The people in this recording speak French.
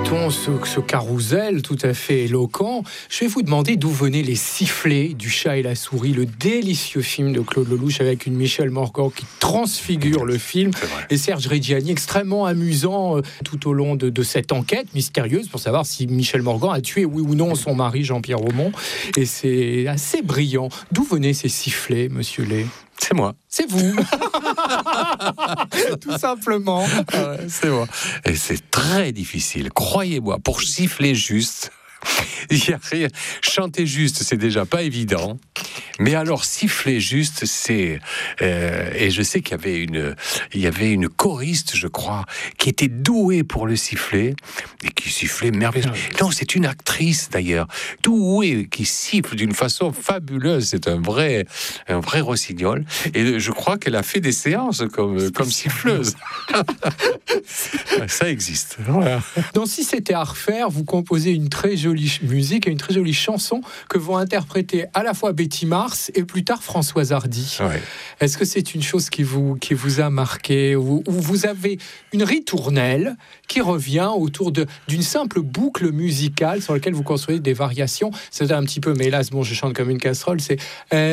écoutons ce carrousel tout à fait éloquent, je vais vous demander d'où venaient les sifflets du chat et la souris, le délicieux film de Claude Lelouch avec une Michel Morgan qui transfigure le film, et Serge Reggiani extrêmement amusant tout au long de cette enquête mystérieuse pour savoir si Michel Morgan a tué oui ou non son mari Jean-Pierre Aumont, et c'est assez brillant. D'où venaient ces sifflets, monsieur Lay ? C'est moi. C'est vous. Tout simplement. C'est moi. Et c'est très difficile, croyez-moi, pour siffler juste. Il y a rien. Chanter juste, c'est déjà pas évident. Mais alors siffler juste, c'est et je sais qu'il y avait une choriste, je crois, qui était douée pour le siffler et qui sifflait merveilleusement. Non, c'est une actrice d'ailleurs, douée, qui siffle d'une façon fabuleuse. C'est un vrai rossignol. Et je crois qu'elle a fait des séances comme siffleuse. Ça existe. Voilà. Donc si c'était à refaire, vous composez une très jolie musique et une très jolie chanson que vont interpréter à la fois Betty Mars et plus tard Françoise Hardy. Ouais. Est-ce que c'est une chose qui vous a marqué, ou vous avez une ritournelle qui revient autour d'une simple boucle musicale sur laquelle vous construisez des variations? C'est un petit peu, mais hélas, bon, je chante comme une casserole, c'est